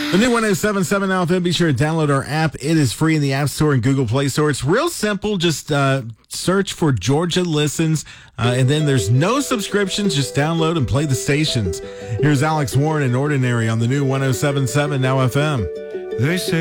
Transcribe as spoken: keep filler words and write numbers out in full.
The new one oh seven point seven Now F M. Be sure to download our app. It is free in the App Store and Google Play Store. It's real simple. Just uh, search for Georgia Listens, uh, and then there's no subscriptions. Just download and play the stations. Here's Alex Warren and Ordinary on the new one oh seven point seven Now F M. They say